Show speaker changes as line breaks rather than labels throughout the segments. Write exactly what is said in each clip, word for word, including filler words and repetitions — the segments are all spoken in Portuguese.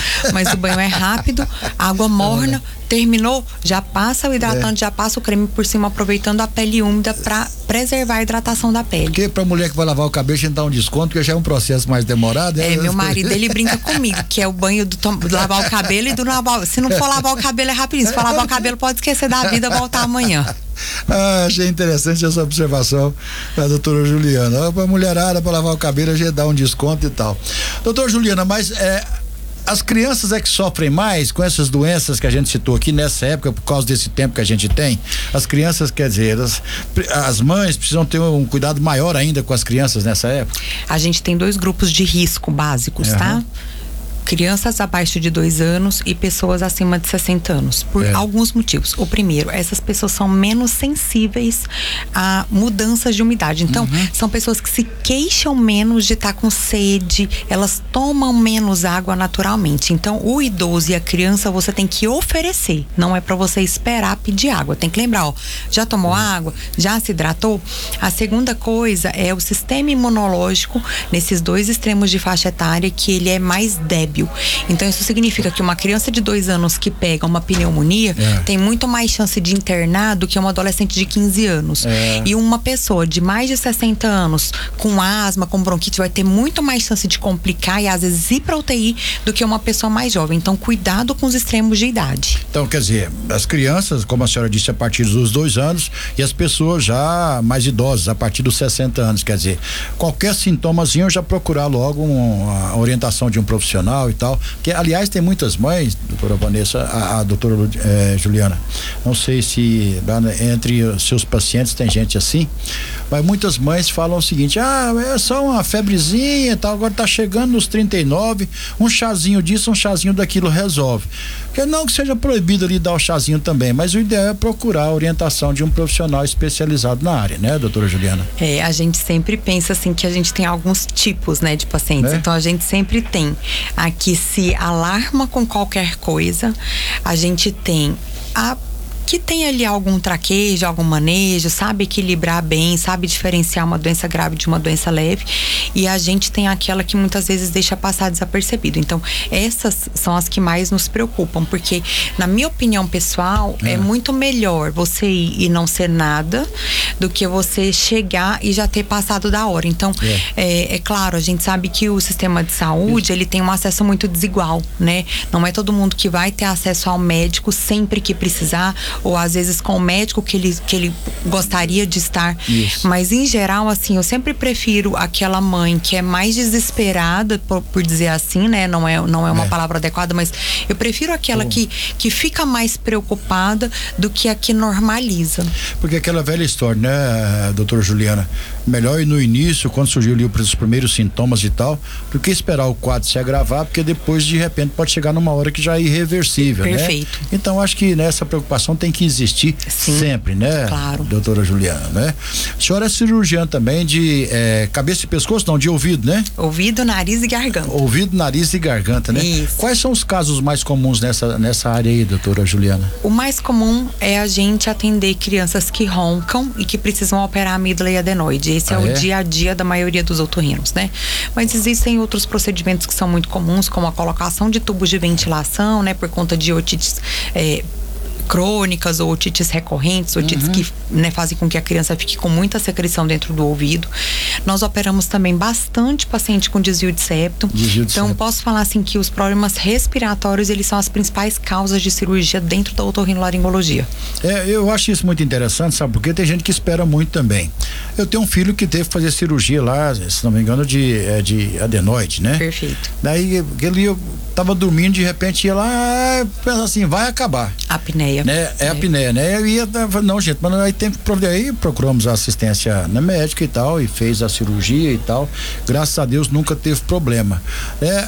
mas o banho é rápido, água morna, terminou, já passa o hidratante, é. já passa o creme por cima, aproveitando a pele úmida para preservar a hidratação da pele.
Porque pra mulher que vai lavar o cabelo, a gente dá um desconto, porque já é um processo mais demorado.
É, é meu marido, ele brinca comigo, que é o banho do, tom, do lavar o cabelo e do lavar. Se não for lavar o cabelo, é rapidinho. Se for lavar o cabelo, pode esquecer da vida, voltar amanhã.
Ah, achei interessante essa observação da doutora Juliana. Pra mulherada, pra lavar o cabelo, a gente dá um desconto e tal. Doutora Juliana, mas é, as crianças é que sofrem mais com essas doenças que a gente citou aqui nessa época, por causa desse tempo que a gente tem? As crianças, quer dizer, as, as mães precisam ter um cuidado maior ainda com as crianças nessa época?
A gente tem dois grupos de risco básicos, uhum. tá? Crianças abaixo de dois anos e pessoas acima de sessenta anos, por é. alguns motivos. O primeiro, essas pessoas são menos sensíveis a mudanças de umidade. Então, uhum. são pessoas que se queixam menos de estar com sede, elas tomam menos água naturalmente. Então, o idoso e a criança você tem que oferecer, não é para você esperar pedir água. Tem que lembrar, ó, já tomou uhum. água? Já se hidratou? A segunda coisa é o sistema imunológico nesses dois extremos de faixa etária, que ele é mais débil. Então isso significa que uma criança de dois anos que pega uma pneumonia é. tem muito mais chance de internar do que uma adolescente de quinze anos. É. E uma pessoa de mais de sessenta anos com asma, com bronquite, vai ter muito mais chance de complicar e às vezes ir para U T I do que uma pessoa mais jovem. Então cuidado com os extremos de idade.
Então quer dizer, as crianças, como a senhora disse, a partir dos dois anos, e as pessoas já mais idosas, a partir dos sessenta anos, quer dizer, qualquer sintomazinho já procurar logo uma orientação de um profissional e tal, que aliás tem muitas mães, doutora Vanessa, a, a doutora eh, Juliana, não sei se entre os seus pacientes tem gente assim, mas muitas mães falam o seguinte: ah, é só uma febrezinha e tal, agora tá chegando nos trinta e nove, um chazinho disso, um chazinho daquilo resolve. Porque não que seja proibido ali dar o chazinho também, mas o ideal é procurar a orientação de um profissional especializado na área, né, doutora Juliana?
É, a gente sempre pensa assim que a gente tem alguns tipos, né, de pacientes, é? Então a gente sempre tem a que se alarma com qualquer coisa, a gente tem a que tem ali algum traquejo, algum manejo, sabe equilibrar bem, sabe diferenciar uma doença grave de uma doença leve, e a gente tem aquela que muitas vezes deixa passar desapercebido. Então, essas são as que mais nos preocupam, porque, na minha opinião pessoal, é, é muito melhor você ir e não ser nada do que você chegar e já ter passado da hora. Então, é, é, é claro, a gente sabe que o sistema de saúde, ele tem um acesso muito desigual, né? Não é todo mundo que vai ter acesso ao médico sempre que precisar, ou às vezes com o médico que ele, que ele gostaria de estar. Isso. Mas em geral, assim, eu sempre prefiro aquela mãe que é mais desesperada, por, por dizer assim, né? Não é, não é uma é. palavra adequada, mas eu prefiro aquela que, que fica mais preocupada do que a que normaliza.
Porque aquela velha história, né, doutora Juliana? Melhor ir no início, quando surgiu ali os primeiros sintomas e tal, do que esperar o quadro se agravar, porque depois de repente pode chegar numa hora que já é irreversível.
Perfeito.
Né? Então acho que nessa preocupação tem que existir. Sim, sempre, né?
Claro.
Doutora Juliana, né? A senhora é cirurgiã também de é, cabeça e pescoço, não, de ouvido, né?
Ouvido, nariz e garganta.
Ouvido, nariz e garganta, né?
Isso.
Quais são os casos mais comuns nessa, nessa área aí, doutora Juliana?
O mais comum é a gente atender crianças que roncam e que precisam operar a amígdala e adenoide. Esse ah, é o é? dia a dia da maioria dos otorrinos, né? Mas existem outros procedimentos que são muito comuns, como a colocação de tubos de ventilação, né? Por conta de otites é, crônicas ou otites recorrentes, otites uhum. que, né, fazem com que a criança fique com muita secreção dentro do ouvido. Nós operamos também bastante paciente com desvio de septo. Desvio de então, septo. Posso falar assim que os problemas respiratórios, eles são as principais causas de cirurgia dentro da otorrinolaringologia.
É, eu acho isso muito interessante, sabe? Porque tem gente que espera muito também. Eu tenho um filho que teve que fazer cirurgia lá, se não me engano, de, é, de adenoide, né?
Perfeito.
Daí ele eu tava dormindo, de repente ia lá, pensa assim, vai acabar.
Apneia.
Né? É, é a apneia, né? Eu ia, não, gente, mas aí tem que aí procuramos a assistência na médica e tal, e fez a cirurgia e tal. Graças a Deus nunca teve problema. É,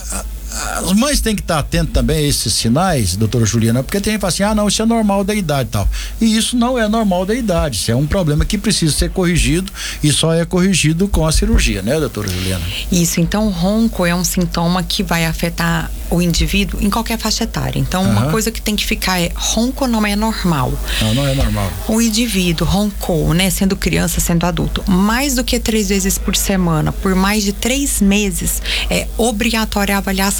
as mães têm que estar atentas também a esses sinais, doutora Juliana, porque tem gente que fala assim, ah, não, isso é normal da idade e tal. E isso não é normal da idade, isso é um problema que precisa ser corrigido e só é corrigido com a cirurgia, né, doutora Juliana?
Isso, então o ronco é um sintoma que vai afetar o indivíduo em qualquer faixa etária. Então, uhum. uma coisa que tem que ficar é, ronco não é normal.
Não, não é normal.
O indivíduo roncou, né, sendo criança, sendo adulto, mais do que três vezes por semana, por mais de três meses, é obrigatória a avaliação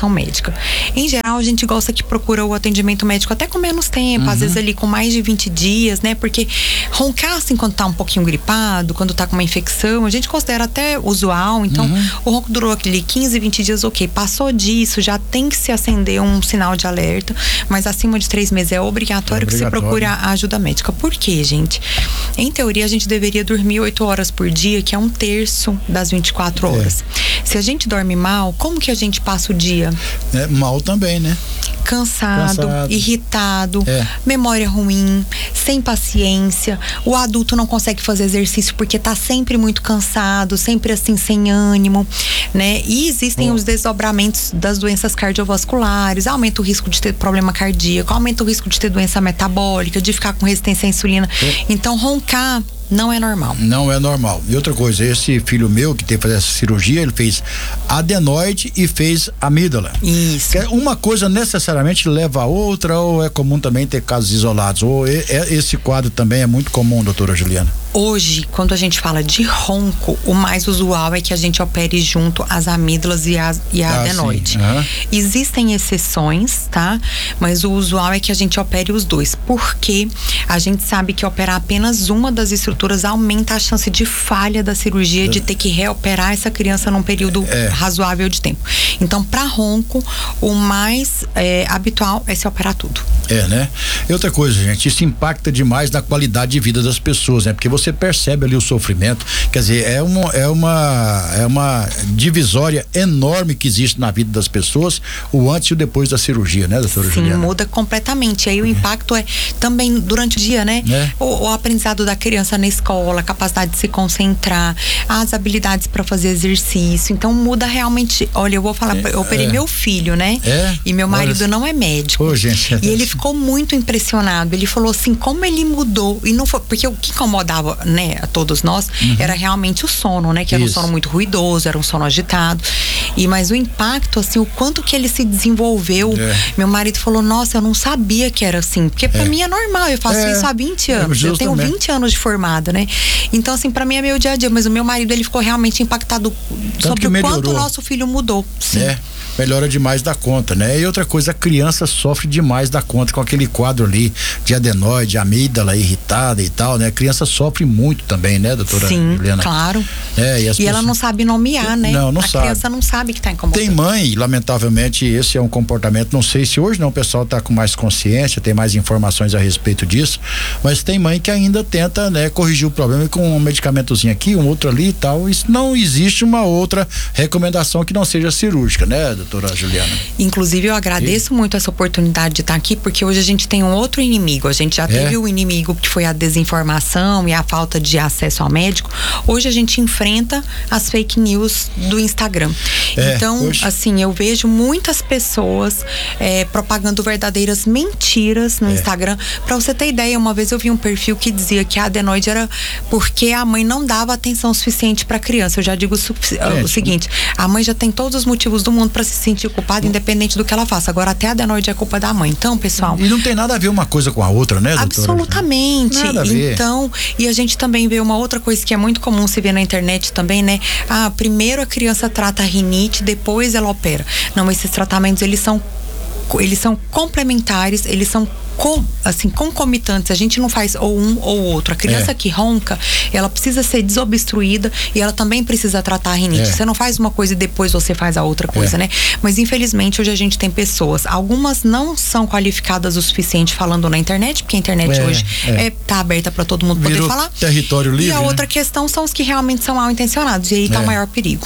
orientação médica. Em geral, a gente gosta que procura o atendimento médico até com menos tempo, uhum. às vezes ali com mais de vinte dias, né? Porque roncar assim quando tá um pouquinho gripado, quando tá com uma infecção, a gente considera até usual. Então, uhum. o ronco durou ali quinze, vinte dias, ok. Passou disso, já tem que se acender um sinal de alerta, mas acima de três meses é obrigatório, é obrigatório. que você procure a ajuda médica. Por quê, gente? Em teoria, a gente deveria dormir oito horas por dia, que é um terço das vinte e quatro horas. É. Se a gente dorme mal, como que a gente passa o dia?
É, mal também, né?
Cansado, Cansado. irritado, é. memória ruim, sem paciência. O adulto não consegue fazer exercício porque tá sempre muito cansado, sempre assim, sem ânimo, né? E existem oh. os desdobramentos das doenças cardiovasculares, aumenta o risco de ter problema cardíaco, aumenta o risco de ter doença metabólica, de ficar com resistência à insulina. Oh. Então, roncar não é normal.
Não é normal. E outra coisa, esse filho meu que teve que fazer essa cirurgia, ele fez adenoide e fez amígdala.
Isso.
Uma coisa necessariamente leva a outra, ou é comum também ter casos isolados? Ou é, é, esse quadro também é muito comum, doutora Juliana?
Hoje, quando a gente fala de ronco, o mais usual é que a gente opere junto as amígdalas e a, e a ah, adenoide. Uhum. Existem exceções, tá? Mas o usual é que a gente opere os dois, porque a gente sabe que operar apenas uma das estruturas aumenta a chance de falha da cirurgia, é. de ter que reoperar essa criança num período é. razoável de tempo. Então, para ronco, o mais é, habitual é se operar tudo.
É, né? E outra coisa, gente, isso impacta demais na qualidade de vida das pessoas, né? Porque você você percebe ali o sofrimento, quer dizer, é uma, é uma, é uma divisória enorme que existe na vida das pessoas, o antes e o depois da cirurgia, né, doutora
Sim,
Juliana?
muda completamente, aí o impacto é também durante o dia, né? É. O, o aprendizado da criança na escola, a capacidade de se concentrar, as habilidades para fazer exercício, então muda realmente. Olha, eu vou falar, é, eu operei é. meu filho, né?
É.
E meu marido Olha. não é médico.
Ô, gente,
e ele ficou muito impressionado, ele falou assim, como ele mudou, e não foi, porque o que incomodava, né, a todos nós, uhum. era realmente o sono, né, que era Isso. um sono muito ruidoso, era um sono agitado, e mas o impacto, assim, o quanto que ele se desenvolveu, é. meu marido falou, nossa, eu não sabia que era assim, porque pra é. mim é normal, eu faço é. isso há vinte anos, é, eu tenho vinte anos de formada, né, então assim, pra mim é meu dia a dia, mas o meu marido, ele ficou realmente impactado Tanto sobre o quanto o nosso filho mudou, sim.
É. Melhora demais da conta, né? E outra coisa, a criança sofre demais da conta com aquele quadro ali de adenoide, amígdala irritada e tal, né? A criança sofre muito também, né, doutora
Sim,
Juliana?
Claro.
É, e,
e
pessoas...
ela não sabe nomear, né?
Não, não
a
sabe.
A criança não sabe que tá incomodando.
Tem mãe, lamentavelmente, esse é um comportamento, não sei se hoje não, o pessoal tá com mais consciência, tem mais informações a respeito disso, mas tem mãe que ainda tenta, né, corrigir o problema com um medicamentozinho aqui, um outro ali e tal. Isso não existe uma outra recomendação que não seja cirúrgica, né, doutora Juliana?
Inclusive, eu agradeço e? muito essa oportunidade de estar aqui, porque hoje a gente tem um outro inimigo. A gente já é? teve o inimigo que foi a desinformação e a falta de acesso ao médico. Hoje a gente enfrenta as fake news do Instagram. É, então, hoje... assim, eu vejo muitas pessoas é, propagando verdadeiras mentiras no é. Instagram. Pra você ter ideia, uma vez eu vi um perfil que dizia que a adenoide era porque a mãe não dava atenção suficiente pra criança. Eu já digo o, o seguinte, a mãe já tem todos os motivos do mundo pra se sentir culpada, independente do que ela faça. Agora, até a adenoide é culpa da mãe. Então, pessoal...
E não tem nada a ver uma coisa com a outra, né, doutora?
Absolutamente.
Nada a ver.
Então, e a gente também vê uma outra coisa que é muito comum se ver na internet também, né? Ah, primeiro a criança trata a rinite, depois ela opera. Não, esses tratamentos, eles são eles são complementares, eles são com, assim, concomitantes, a gente não faz ou um ou outro. A criança é. que ronca, ela precisa ser desobstruída e ela também precisa tratar a rinite. É. Você não faz uma coisa e depois você faz a outra coisa, é. né? Mas infelizmente hoje a gente tem pessoas, algumas não são qualificadas o suficiente falando na internet, porque a internet é, hoje é. É, tá aberta para todo mundo Virou poder falar.
Território livre.
E a
né?
outra questão são os que realmente são mal intencionados, e aí tá é. o maior perigo.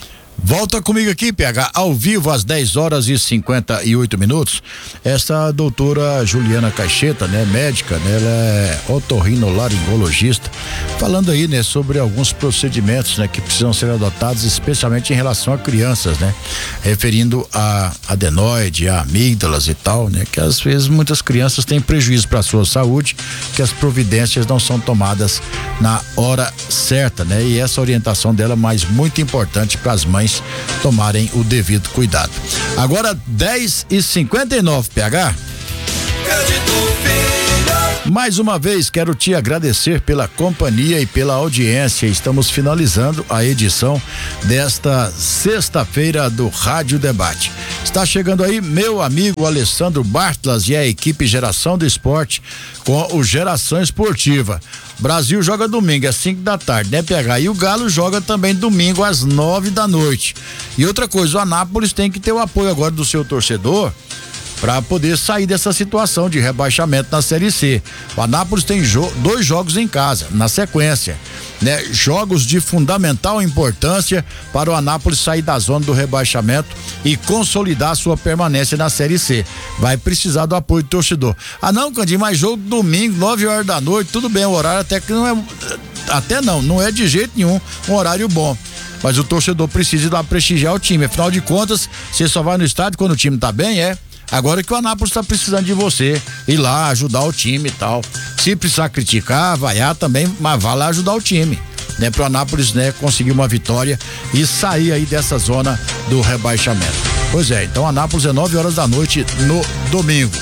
Volta comigo aqui, P H, ao vivo às dez horas e cinquenta e oito minutos. Essa doutora Juliana Caixeta, né, médica, né, ela é otorrinolaringologista, falando aí, né, sobre alguns procedimentos, né, que precisam ser adotados, especialmente em relação a crianças, né, referindo a adenoide, a amígdalas e tal, né, que às vezes muitas crianças têm prejuízo para a sua saúde, que as providências não são tomadas na hora certa, né, e essa orientação dela é mais muito importante para as mães tomarem o devido cuidado. Agora dez e cinquenta e nove, P H. Mais uma vez quero te agradecer pela companhia e pela audiência. Estamos finalizando a edição desta sexta-feira do Rádio Debate. Está chegando aí meu amigo Alessandro Bartlas e a equipe Geração do Esporte com o Geração Esportiva. Brasil joga domingo às cinco da tarde, né, P H? E o Galo joga também domingo às nove da noite. E outra coisa, o Anápolis tem que ter o apoio agora do seu torcedor para poder sair dessa situação de rebaixamento na Série C. O Anápolis tem jo- dois jogos em casa, na sequência, né? Jogos de fundamental importância para o Anápolis sair da zona do rebaixamento e consolidar sua permanência na Série C. Vai precisar do apoio do torcedor. Ah não, Candinho, mas jogo domingo, nove horas da noite, tudo bem, o horário até que não é, até não, não é de jeito nenhum um horário bom. Mas o torcedor precisa ir lá prestigiar o time, afinal de contas, você só vai no estádio quando o time tá bem, é? Agora que o Anápolis está precisando de você, ir lá ajudar o time e tal. Se precisar criticar, vaiar também, mas vá lá ajudar o time, né? Pro Anápolis, né, conseguir uma vitória e sair aí dessa zona do rebaixamento. Pois é, então Anápolis é nove horas da noite no domingo.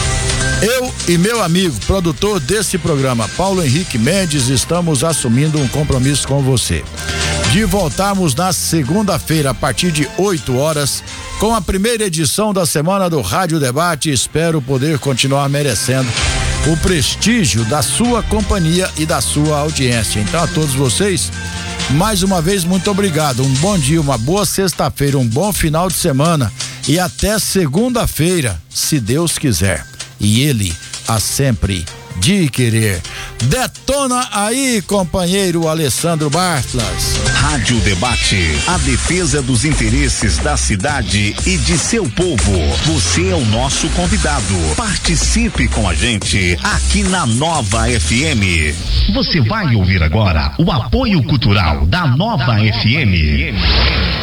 Eu e meu amigo, produtor desse programa, Paulo Henrique Mendes, estamos assumindo um compromisso com você de voltarmos na segunda-feira a partir de oito horas com a primeira edição da semana do Rádio Debate. Espero poder continuar merecendo o prestígio da sua companhia e da sua audiência. Então, a todos vocês, mais uma vez, muito obrigado. Um bom dia, uma boa sexta-feira, um bom final de semana e até segunda-feira, se Deus quiser. E Ele há sempre de querer. Detona aí, companheiro Alessandro Bartlas.
Rádio Debate, a defesa dos interesses da cidade e de seu povo. Você é o nosso convidado. Participe com a gente aqui na Nova F M. Você vai ouvir agora o apoio cultural da Nova F M.